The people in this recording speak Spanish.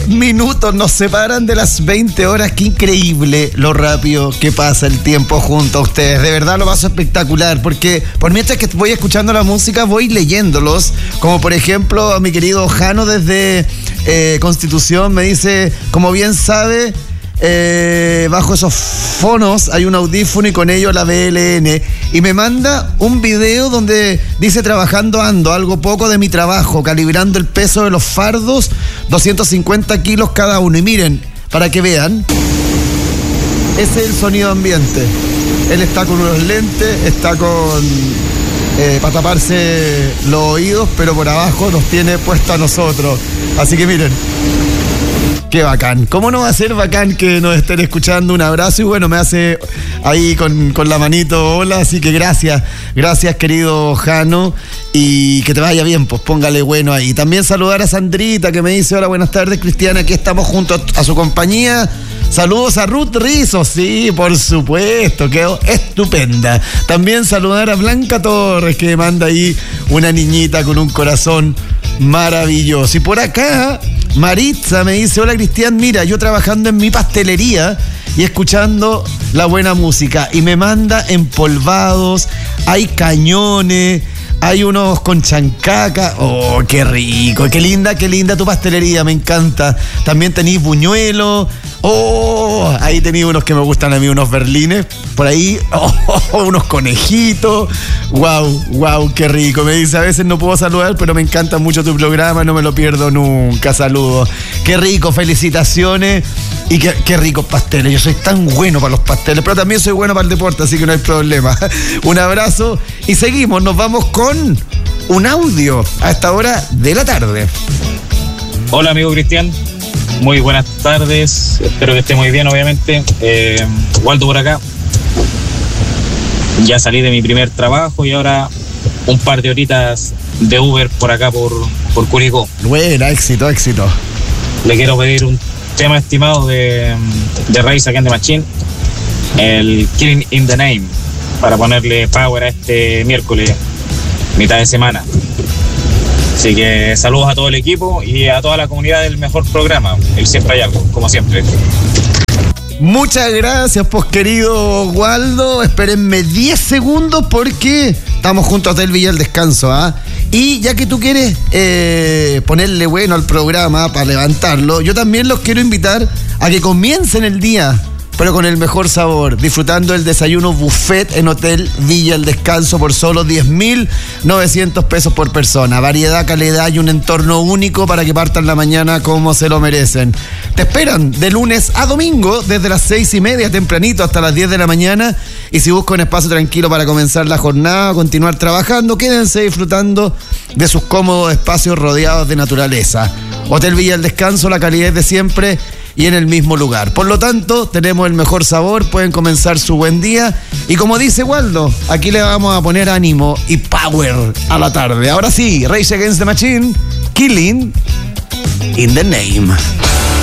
minutos nos separan de las 20 horas. Qué increíble lo rápido que pasa el tiempo junto a ustedes. De verdad lo paso espectacular, porque por mientras que voy escuchando la música, voy leyéndolos. Como por ejemplo a mi querido Jano desde Constitución me dice, como bien sabe, bajo esos fonos hay un audífono y con ello la BLN, y me manda un video donde dice: trabajando ando, algo poco de mi trabajo, calibrando el peso de los fardos, 250 kilos cada uno. Y miren, para que vean, ese es el sonido ambiente. Él está con unos lentes, está con para taparse los oídos, pero por abajo nos tiene puesto a nosotros. Así que miren, qué bacán. ¿Cómo no va a ser bacán que nos estén escuchando? Un abrazo y bueno, me hace ahí con la manito hola, así que gracias querido Jano, y que te vaya bien, pues póngale bueno ahí. También saludar a Sandrita que me dice: hola, buenas tardes Cristiana, aquí estamos junto a su compañía. Saludos a Ruth Rizzo, sí, por supuesto, quedó estupenda. También saludar a Blanca Torres, que manda ahí una niñita con un corazón maravilloso. Y por acá Maritza me dice: hola Cristian, mira, yo trabajando en mi pastelería y escuchando la buena música, y me manda empolvados, hay cañones, hay unos con chancaca. Oh, qué rico, qué linda tu pastelería, me encanta. También tenéis buñuelos. Oh, ahí tenéis unos que me gustan a mí, unos berlines por ahí. Oh, unos conejitos. Wow, qué rico. Me dice: a veces no puedo saludar, pero me encanta mucho tu programa, no me lo pierdo nunca. Saludos. Qué rico, felicitaciones. Y qué ricos pasteles. Yo soy tan bueno para los pasteles, pero también soy bueno para el deporte, así que no hay problema. Un abrazo y seguimos. Nos vamos con un audio a esta hora de la tarde. Hola amigo Cristian, muy buenas tardes, espero que esté muy bien obviamente. Waldo por acá. Ya salí de mi primer trabajo y ahora un par de horitas de Uber por acá por Curicó. Buena, éxito. Le quiero pedir un tema estimado de Rise Against the Machine, el Killing in the Name, para ponerle power a este miércoles, mitad de semana. Así que saludos a todo el equipo y a toda la comunidad del mejor programa, el Siempre Hay Algo, como siempre. Muchas gracias, pues querido Waldo. Espérenme 10 segundos porque estamos junto a Hotel Villa El Descanso, ¿ah? Y ya que tú quieres ponerle bueno al programa para levantarlo, yo también los quiero invitar a que comiencen el día, pero con el mejor sabor, disfrutando el desayuno buffet en Hotel Villa El Descanso por solo 10.900 pesos por persona. Variedad, calidad y un entorno único para que partan la mañana como se lo merecen. Te esperan de lunes a domingo desde las 6:30 tempranito hasta las 10 de la mañana. Y si busca un espacio tranquilo para comenzar la jornada o continuar trabajando, quédense disfrutando de sus cómodos espacios rodeados de naturaleza. Hotel Villa El Descanso, la calidad de siempre y en el mismo lugar. Por lo tanto, tenemos el mejor sabor, pueden comenzar su buen día. Y como dice Waldo, aquí le vamos a poner ánimo y power a la tarde. Ahora sí, Rage Against the Machine, Killing in the Name.